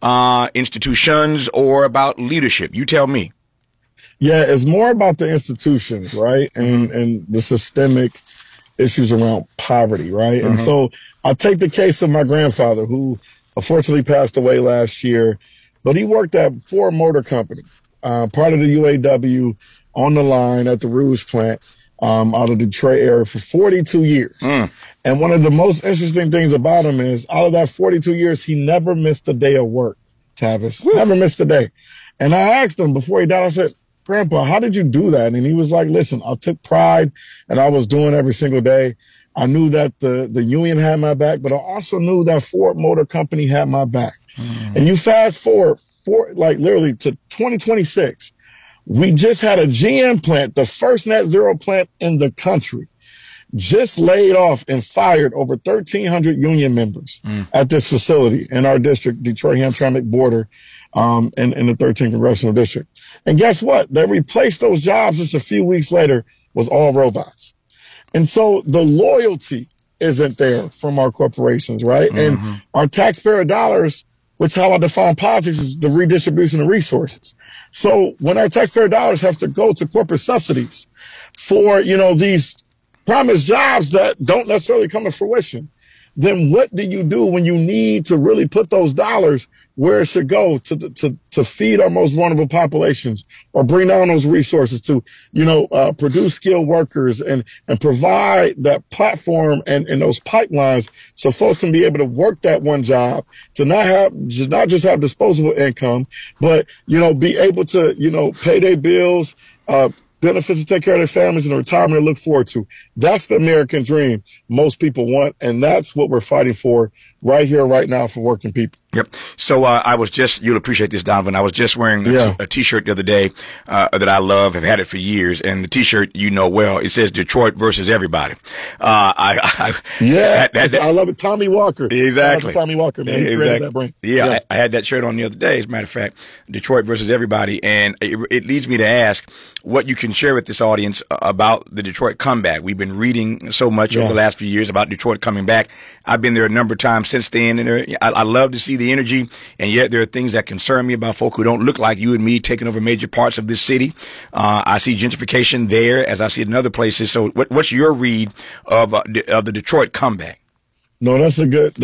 or about leadership? You tell me. Yeah, it's more about the institutions, right? And the systemic issues around poverty, right? Mm-hmm. And so I'll take the case of my grandfather, who unfortunately passed away last year, but he worked at Ford Motor Company, part of the UAW, on the line at the Rouge plant out of the Detroit area for 42 years. And one of the most interesting things about him is, out of that 42 years, he never missed a day of work, Tavis. Never missed a day. And I asked him before he died, I said, Grandpa, how did you do that? And he was like, listen, I took pride and I was doing every single day. I knew that the union had my back, but I also knew that Ford Motor Company had my back. And you fast forward literally to 2026. We just had a GM plant, the first net zero plant in the country, just laid off and fired over 1,300 union members at this facility in our district, Detroit-Hamtramck border, in the 13th Congressional District. And guess what? They replaced those jobs just a few weeks later with all robots. And so the loyalty isn't there from our corporations, right? And our taxpayer dollars, which how I define politics, is the redistribution of resources. So when our taxpayer dollars have to go to corporate subsidies for, these promised jobs that don't necessarily come to fruition, then what do you do when you need to really put those dollars where it should go to feed our most vulnerable populations, or bring down those resources to, produce skilled workers and provide that platform and those pipelines so folks can be able to work that one job, to not just have disposable income, but, be able to, pay their bills, benefits to take care of their families, and a retirement to look forward to. That's the American dream most people want, and that's what we're fighting for right here, right now for working people. Yep. So you'll appreciate this, Donovan. I was just wearing a T-shirt the other day that I love, have had it for years, and the T-shirt, well, it says Detroit versus everybody. I love it. Tommy Walker. Exactly. Tommy Walker, man. He created that brand. Yeah, I had that shirt on the other day, as a matter of fact, Detroit versus everybody, and it leads me to ask what you can share with this audience about the Detroit comeback. We've been reading so much over the last few years about Detroit coming back. I've been there a number of times since then, and I love to see the energy, and yet there are things that concern me about folk who don't look like you and me taking over major parts of this city. I see gentrification there as I see it in other places. So what's your read of the Detroit comeback? No, man,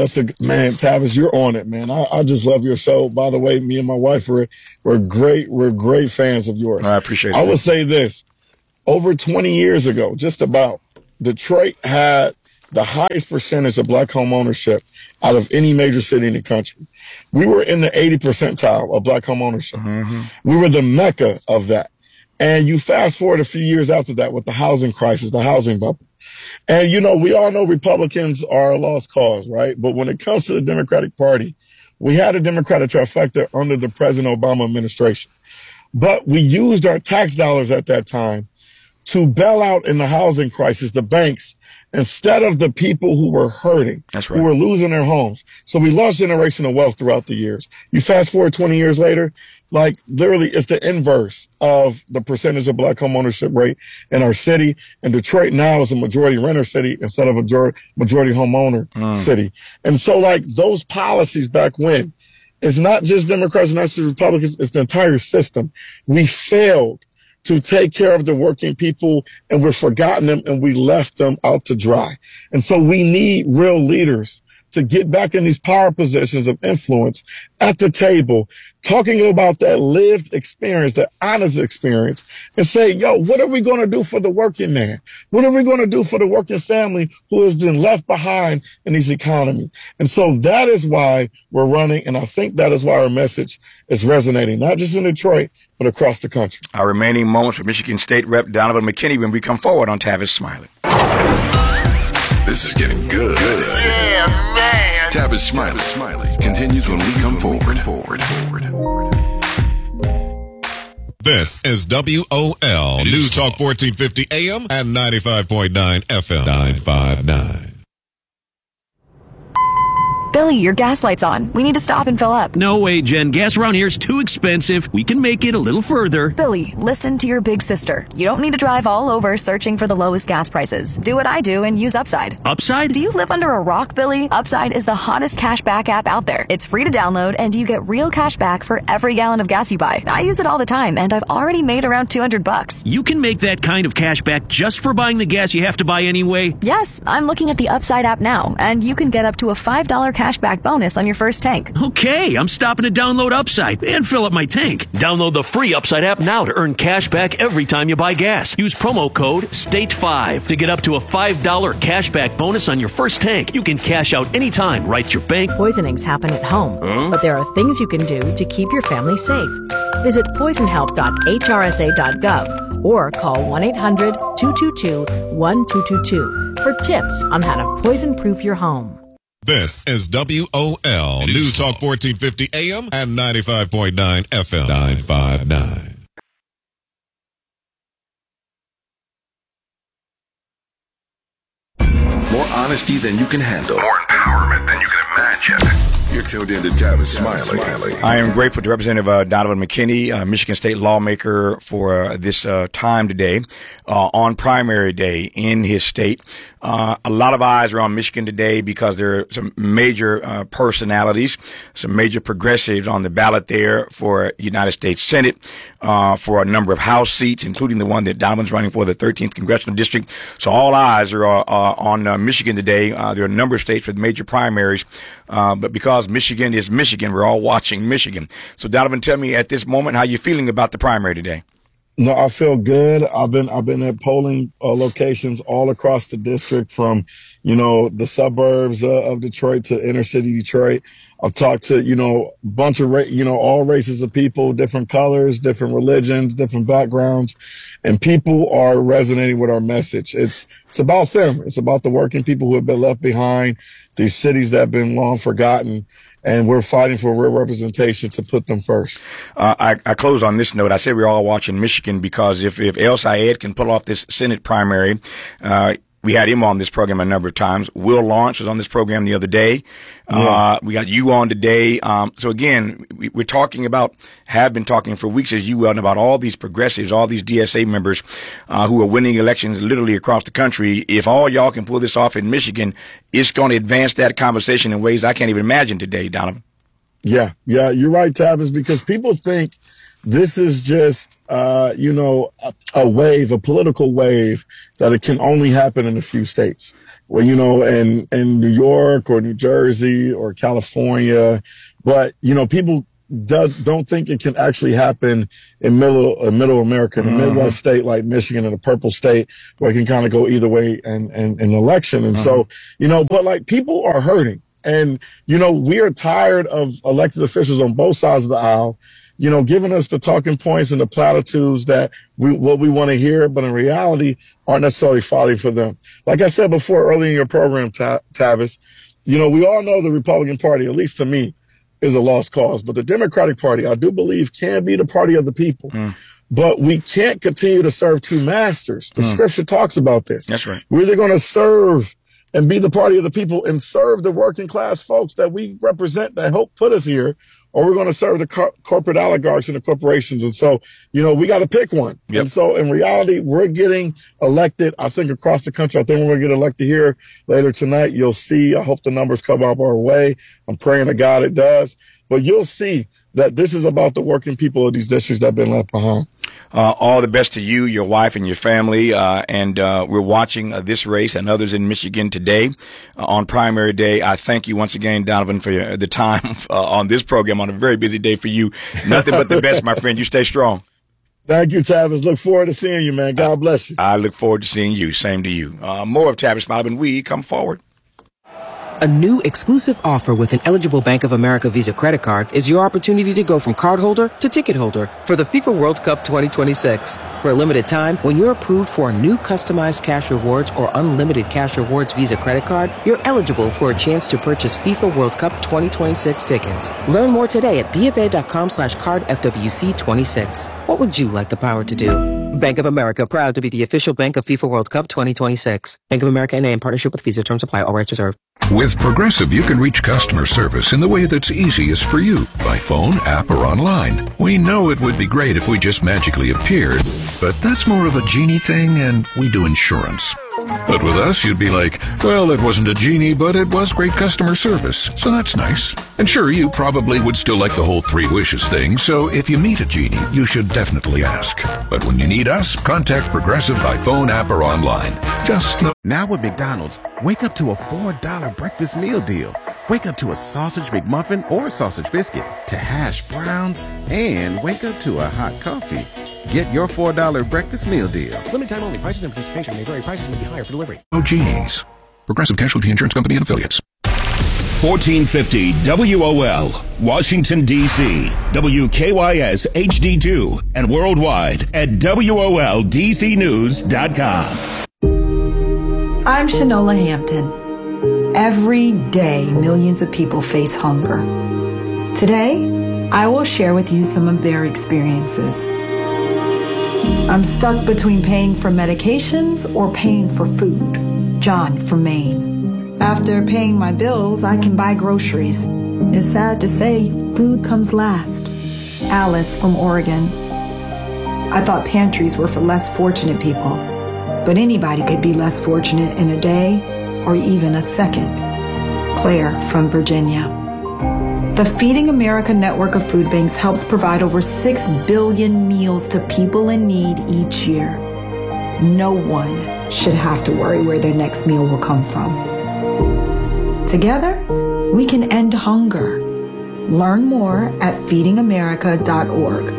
Tavis, you're on it, man. I just love your show. By the way, me and my wife, we're great fans of yours. I appreciate it. I would say this, over 20 years ago, just about, Detroit had the highest percentage of black home ownership out of any major city in the country. We were in the 80th percentile of black home ownership. Mm-hmm. We were the mecca of that. And you fast forward a few years after that with the housing crisis, the housing bubble. And, we all know Republicans are a lost cause, right? But when it comes to the Democratic Party, we had a Democratic trifecta under the President Obama administration. But we used our tax dollars at that time to bail out in the housing crisis the banks instead of the people who were hurting, who were losing their homes. So we lost generational wealth throughout the years. You fast forward 20 years later, like literally it's the inverse of the percentage of black home ownership rate in our city. And Detroit now is a majority renter city instead of a majority homeowner city. And so like those policies back when, it's not just Democrats, not just Republicans, it's the entire system. We failed to take care of the working people, and we've forgotten them and we left them out to dry. And so we need real leaders to get back in these power positions of influence at the table, talking about that lived experience, that honest experience, and say, what are we going to do for the working man? What are we going to do for the working family who has been left behind in this economy? And so that is why we're running, and I think that is why our message is resonating, not just in Detroit, but across the country. Our remaining moments with Michigan State Rep Donovan McKinney when we come forward on Tavis Smiley. This is getting good. Yeah, man. Tavis Smiley continues when we come forward. This is WOL News Talk 1450 AM and 95.9 FM 959. Billy, your gas light's on. We need to stop and fill up. No way, Jen. Gas around here is too expensive. We can make it a little further. Billy, listen to your big sister. You don't need to drive all over searching for the lowest gas prices. Do what I do and use Upside. Upside? Do you live under a rock, Billy? Upside is the hottest cashback app out there. It's free to download, and you get real cash back for every gallon of gas you buy. I use it all the time, and I've already made around $200. You can make that kind of cash back just for buying the gas you have to buy anyway? Yes, I'm looking at the Upside app now, and you can get up to a $5 cashback bonus on your first tank. Okay, I'm stopping to download Upside and fill up my tank. Download the free Upside app now to earn cash back every time you buy gas. Use promo code STATE5 to get up to a $5 cashback bonus on your first tank. You can cash out anytime, right to your bank. Poisonings happen at home, but there are things you can do to keep your family safe. Visit poisonhelp.hrsa.gov or call 1-800-222-1222 for tips on how to poison-proof your home. This is WOL News Talk 1450 AM and 95.9 FM 959. More honesty than you can handle. More empowerment than you can imagine. You're tuned in to Tavis Smiley. I am grateful to Representative Donovan McKinney, Michigan State lawmaker, for this time today on primary day in his state. A lot of eyes are on Michigan today because there are some major personalities, some major progressives on the ballot there for United States Senate, for a number of House seats, including the one that Donovan's running for, the 13th Congressional District. So all eyes are on Michigan today. There are a number of states with major primaries, but because Michigan is Michigan, we're all watching Michigan. So Donovan, tell me at this moment how you're feeling about the primary today. No, I feel good. I've been at polling locations all across the district, from, the suburbs of Detroit to inner city Detroit. I've talked to, a bunch of, all races of people, different colors, different religions, different backgrounds, and people are resonating with our message. It's about them. It's about the working people who have been left behind, these cities that have been long forgotten, and we're fighting for real representation to put them first. I close on this note. I said we're all watching Michigan because if El Sayed can pull off this Senate primary, we had him on this program a number of times. Will Lawrence was on this program the other day. We got you on today. So again, we're talking about, have been talking for weeks, as you will, about all these progressives, all these DSA members, who are winning elections literally across the country. If all y'all can pull this off in Michigan, it's going to advance that conversation in ways I can't even imagine today, Donovan. Yeah, you're right, Tavis, because people think this is just, a wave, a political wave that it can only happen in a few states. Well, in New York or New Jersey or California, but, people don't think it can actually happen in middle America, in a Midwest state like Michigan, in a purple state where it can kind of go either way in an election. And so, but people are hurting. And, we are tired of elected officials on both sides of the aisle, giving us the talking points and the platitudes that what we want to hear, but in reality aren't necessarily fighting for them. Like I said before, early in your program, Tavis, we all know the Republican Party, at least to me, is a lost cause. But the Democratic Party, I do believe, can be the party of the people. But we can't continue to serve two masters. The scripture talks about this. That's right. We're either going to serve and be the party of the people and serve the working class folks that we represent that help put us here, or we're going to serve the corporate oligarchs and the corporations. And so, we got to pick one. Yep. And so in reality, we're getting elected, I think, across the country. I think we're going to get elected here later tonight. You'll see. I hope the numbers come up our way. I'm praying to God it does. But you'll see that this is about the working people of these districts that have been left behind. All the best to you, your wife, and your family. And we're watching this race and others in Michigan today on primary day. I thank you once again, Donovan, for the time on this program on a very busy day for you. Nothing but the best, my friend. You stay strong. Thank you, Tavis. Look forward to seeing you, man. God bless you. I look forward to seeing you. Same to you. More of Tavis Smiley and we come forward. A new exclusive offer with an eligible Bank of America Visa credit card is your opportunity to go from cardholder to ticket holder for the FIFA World Cup 2026. For a limited time, when you're approved for a new customized cash rewards or unlimited cash rewards Visa credit card, you're eligible for a chance to purchase FIFA World Cup 2026 tickets. Learn more today at BofA.com/cardFWC26. What would you like the power to do? Bank of America, proud to be the official bank of FIFA World Cup 2026. Bank of America N.A. in partnership with Visa. Terms apply. All rights reserved. With Progressive, you can reach customer service in the way that's easiest for you, by phone, app, or online. We know it would be great if we just magically appeared, but that's more of a genie thing, and we do insurance. But with us, you'd be like, well, it wasn't a genie, but it was great customer service, so that's nice. And sure, you probably would still like the whole 3 wishes thing, so if you meet a genie, you should definitely ask. But when you need us, contact Progressive by phone, app, or online. Just know. Now with McDonald's, wake up to a $4 breakfast meal deal. Wake up to a sausage McMuffin or sausage biscuit, to hash browns, and wake up to a hot coffee. Get your $4 breakfast meal deal. Limited time only. Prices and participation may vary. Prices may be higher for delivery. Oh, geez. Progressive Casualty Insurance Company and Affiliates. 1450 WOL, Washington, D.C., WKYS HD2, and worldwide at WOLDCnews.com. I'm Shanola Hampton. Every day, millions of people face hunger. Today, I will share with you some of their experiences. I'm stuck between paying for medications or paying for food. John from Maine. After paying my bills, I can buy groceries. It's sad to say, food comes last. Alice from Oregon. I thought pantries were for less fortunate people, but anybody could be less fortunate in a day or even a second. Claire from Virginia. The Feeding America network of food banks helps provide over 6 billion meals to people in need each year. No one should have to worry where their next meal will come from. Together, we can end hunger. Learn more at feedingamerica.org.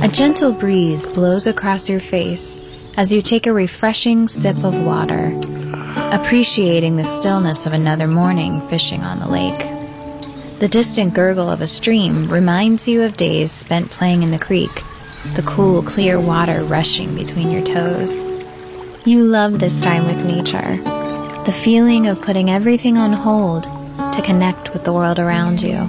A gentle breeze blows across your face as you take a refreshing sip of water, appreciating the stillness of another morning fishing on the lake. The distant gurgle of a stream reminds you of days spent playing in the creek, the cool, clear water rushing between your toes. You love this time with nature, the feeling of putting everything on hold to connect with the world around you.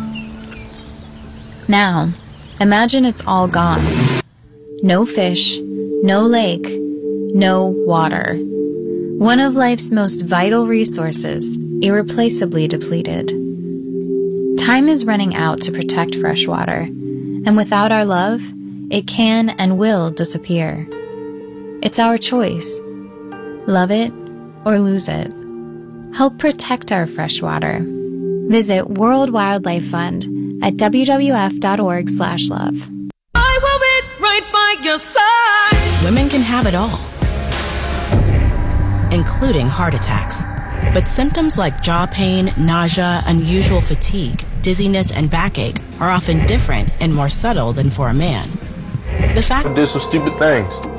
Now, imagine it's all gone. No fish, no lake, no water. One of life's most vital resources, irreplaceably depleted. Time is running out to protect fresh water, and without our love, it can and will disappear. It's our choice. Love it or lose it. Help protect our fresh water. Visit World Wildlife Fund at wwf.org/love. I will be right by your side. Women can have it all, including heart attacks. But symptoms like jaw pain, nausea, unusual fatigue, dizziness, and backache are often different and more subtle than for a man. The fact I did some stupid things.